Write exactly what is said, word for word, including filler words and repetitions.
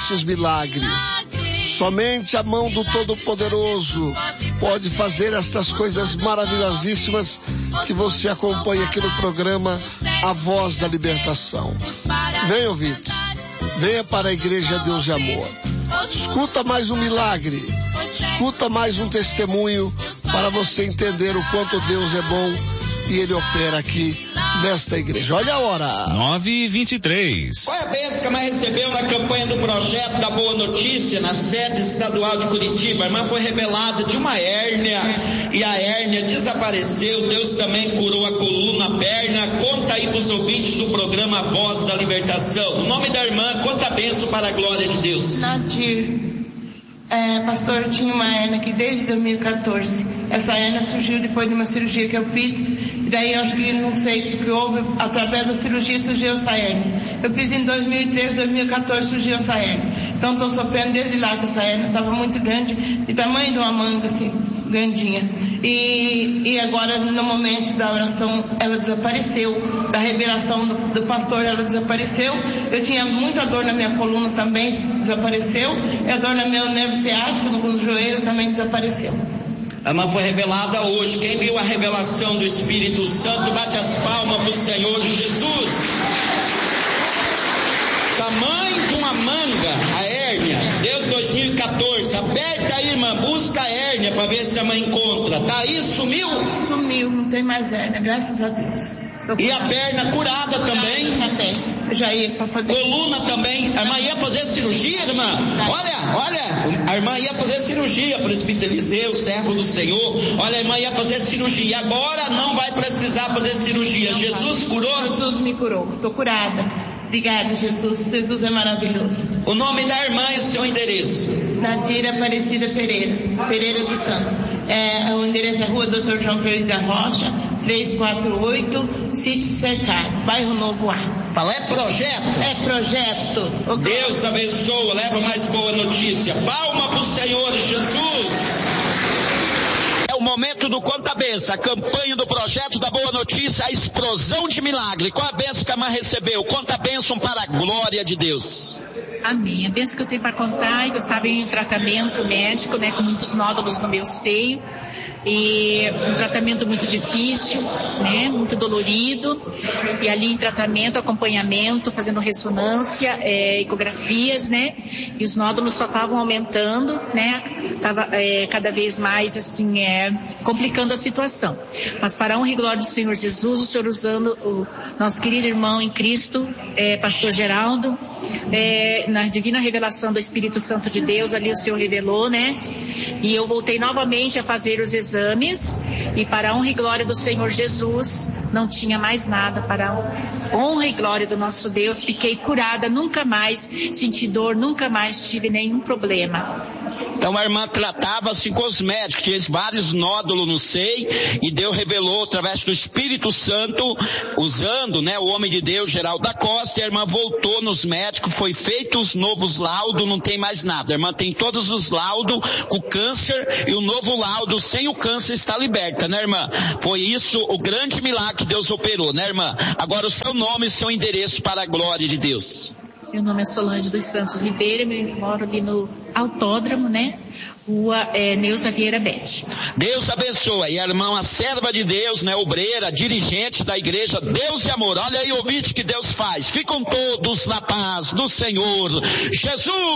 esses milagres. Somente a mão do Todo-Poderoso pode fazer estas coisas maravilhosíssimas que você acompanha aqui no programa A Voz da Libertação. Venha, ouvintes, venha para a Igreja Deus e Amor. Escuta mais um milagre, escuta mais um testemunho para você entender o quanto Deus é bom e Ele opera aqui nesta igreja. Olha a hora. nove e vinte e três. Qual é a bênção que a irmã recebeu na campanha do projeto da Boa Notícia, na sede estadual de Curitiba? A irmã foi revelada de uma hérnia e a hérnia desapareceu. Deus também curou a coluna, a perna. Conta aí para os ouvintes do programa A Voz da Libertação. O nome da irmã, conta a bênção para a glória de Deus. Nadir. É, pastor, eu tinha uma hérnia aqui desde dois mil e quatorze. Essa hérnia surgiu depois de uma cirurgia que eu fiz. E daí eu acho que não sei o que houve. Através da cirurgia surgiu essa hérnia. Eu fiz em dois mil e treze, dois mil e quatorze surgiu essa hérnia. Então estou sofrendo desde lá com essa hérnia. Estava muito grande, de tamanho de uma manga assim, grandinha. E, e agora no momento da oração ela desapareceu. Da revelação do, do pastor ela desapareceu. Eu tinha muita dor na minha coluna também, desapareceu. E a dor no meu nervo ciático, no, no joelho também desapareceu. A irmã foi revelada hoje. Quem viu a revelação do Espírito Santo, bate as palmas para o Senhor Jesus. Tamanho de uma manga, a hérnia, desde dois mil e quatorze. Aperta aí, irmã, busca a hérnia para ver se a mãe encontra. Tá aí, sumiu? Sumiu, não tem mais hérnia, graças a Deus. E a perna curada também? Também. Eu já ia para fazer. Coluna também. A irmã ia fazer cirurgia, irmã? Olha, olha, a irmã ia fazer cirurgia para o Espírito Eliseu, servo do Senhor. Olha, a irmã ia fazer cirurgia. Agora não vai precisar fazer cirurgia. Jesus curou? Jesus me curou. Estou curada. Obrigada, Jesus. Jesus é maravilhoso. O nome da irmã e o seu endereço? Nadira Aparecida Pereira, Pereira dos Santos. É, o endereço é Rua Doutor João Pedro da Rocha, trezentos e quarenta e oito, Sítio Cercado, Bairro Novo A. Fala, é projeto? É projeto. O Deus abençoa, leva mais boa notícia. Palma para o Senhor Jesus. É o momento do Conta Benção, a campanha do projeto da Boa Notícia, a explosão de milagre. Qual a bênção que a irmã recebeu? Conta a bênção para a glória de Deus. Amém. A bênção que eu tenho para contar é que eu estava em tratamento médico, né, com muitos nódulos no meu seio. E um tratamento muito difícil, né, muito dolorido, e ali em tratamento, acompanhamento, fazendo ressonância, é, ecografias, né, e os nódulos só estavam aumentando, né, tava é, cada vez mais assim, é, complicando a situação. Mas para a honra e glória do Senhor Jesus, o Senhor usando o nosso querido irmão em Cristo, é, pastor Geraldo, é, na divina revelação do Espírito Santo de Deus, ali o Senhor revelou, né, e eu voltei novamente a fazer os exames, e para a honra e glória do Senhor Jesus, não tinha mais nada. Para a honra e glória do nosso Deus, fiquei curada, nunca mais senti dor, nunca mais tive nenhum problema. Então a irmã tratava-se com os médicos, tinha vários nódulos no seio, e Deus revelou através do Espírito Santo, usando, né, o homem de Deus, Geraldo da Costa, e a irmã voltou nos médicos, foi feito os novos laudos, não tem mais nada. A irmã tem todos os laudos com câncer, e o novo laudo sem o câncer está liberta, né, irmã? Foi isso o grande milagre que Deus operou, né, irmã? Agora o seu nome e seu endereço para a glória de Deus. Meu nome é Solange dos Santos Ribeiro, eu moro ali no Autódromo, né? Rua é, Neuza Vieira Bete. Deus abençoa. E a irmã, a serva de Deus, né, obreira, dirigente da igreja Deus e Amor. Olha aí, ouvinte, que Deus faz. Ficam todos na paz do Senhor Jesus.